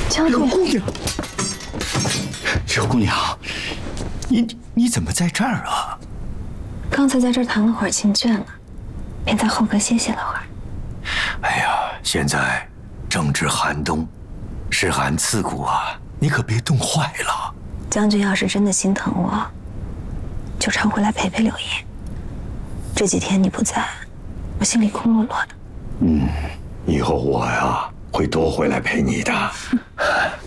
将军， 柳姑娘，柳姑娘，你怎么在这儿啊？ 刚才在这儿谈了会儿亲眷了，便在后阁歇息了会儿。 哎呀，现在正值寒冬，湿寒刺骨啊，你可别冻坏了。 将军要是真的心疼我，就常回来陪陪柳叶。这几天你不在，我心里空落落的。 以后我呀会多回来陪你的。